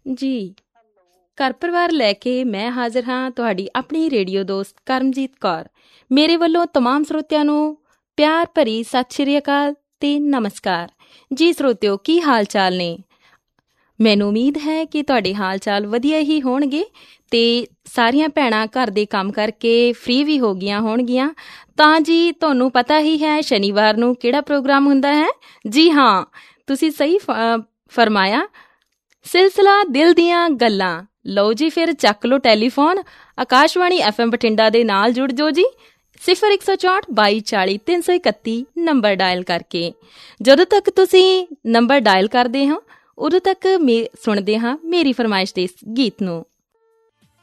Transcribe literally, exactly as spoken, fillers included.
ਜੀ, ਘਰ ਪਰਿਵਾਰ ਲੈ ਕੇ ਮੈਂ ਹਾਜ਼ਰ ਹਾਂ, ਤੁਹਾਡੀ ਆਪਣੀ ਰੇਡੀਓ ਦੋਸਤ ਕਰਮਜੀਤ ਕੌਰ। ਮੇਰੇ ਵੱਲੋਂ ਤਮਾਮ ਸਰੋਤਿਆਂ ਨੂੰ ਪਿਆਰ ਭਰੀ ਸਤਿ ਸ਼੍ਰੀ ਅਕਾਲ ਅਤੇ ਨਮਸਕਾਰ। ਜੀ ਸਰੋਤਿਓ, ਕੀ ਹਾਲ ਚਾਲ ਨੇ? ਮੈਨੂੰ ਉਮੀਦ ਹੈ ਕਿ ਤੁਹਾਡੇ ਹਾਲ ਚਾਲ ਵਧੀਆ ਹੀ ਹੋਣਗੇ ਅਤੇ ਸਾਰੀਆਂ ਭੈਣਾਂ ਘਰ ਦੇ ਕੰਮ ਕਰਕੇ ਫ੍ਰੀ ਵੀ ਹੋ ਗਈਆਂ ਹੋਣਗੀਆਂ। ਤਾਂ ਜੀ ਤੁਹਾਨੂੰ ਪਤਾ ਹੀ ਹੈ ਸ਼ਨੀਵਾਰ ਨੂੰ ਕਿਹੜਾ ਪ੍ਰੋਗਰਾਮ ਹੁੰਦਾ ਹੈ। ਜੀ ਹਾਂ, ਤੁਸੀਂ ਸਹੀ ਫ ਫਰਮਾਇਆ, ਸਿਲਸਿਲਾ ਦਿਲ ਦੀਆਂ ਗੱਲਾਂ। ਲਓ ਜੀ, ਫਿਰ ਚੱਕ ਲਓ telephone, Akashvani F M Bathinda ਦੇ ਨਾਲ ਜੁੜ ਜਾਓ ਜੀ, ਸਿਫਰ ਇੱਕ ਸੌ ਚੌਂਹਠ ਬਾਈ ਚਾਲੀ ਤਿੰਨ ਸੌ ਇਕੱਤੀ ਨੰਬਰ ਡਾਇਲ ਕਰਕੇ। ਜਦੋਂ ਤੱਕ ਤੁਸੀਂ ਨੰਬਰ ਡਾਇਲ ਕਰਦੇ ਹੋ ਉਦੋਂ ਤੱਕ ਮੇ ਸੁਣਦੇ ਹਾਂ ਮੇਰੀ ਫਰਮਾਇਸ਼ ਦੇ ਇਸ ਗੀਤ ਨੂੰ।